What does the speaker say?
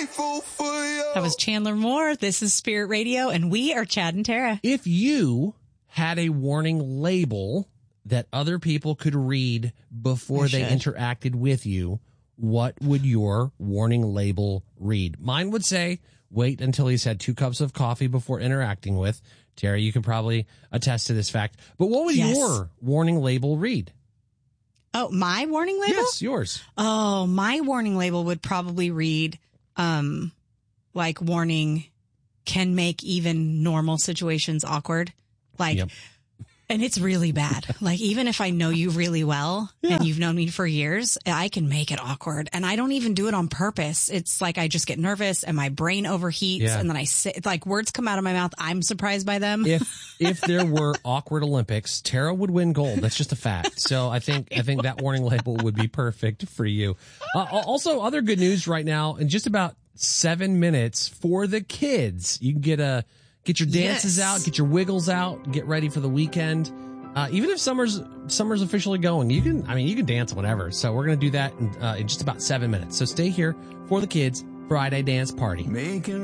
grateful for you. That was Chandler Moore. This is Spirit Radio, and we are Chad and Tara. If you had a warning label that other people could read before they interacted with you, what would your warning label read? Mine would say, wait until he's had 2 cups of coffee before interacting with. Tara, you can probably attest to this fact. But what would your warning label read? Oh, my warning label? Yes, yours. Oh, my warning label would probably read, like, warning can make even normal situations awkward. Like, and it's really bad. Like, even if I know you really well and you've known me for years, I can make it awkward. And I don't even do it on purpose. It's like I just get nervous and my brain overheats and then I sit, like, words come out of my mouth. I'm surprised by them. If there were awkward Olympics, Tara would win gold. That's just a fact. So I think that warning label would be perfect for you. Also, other good news right now, in just about 7 minutes for the kids, you can get your dances out, get your wiggles out, get ready for the weekend. Even if summer's officially going, you can dance whenever. So we're going to do that in just about 7 minutes. So stay here for the kids' Friday dance party. Making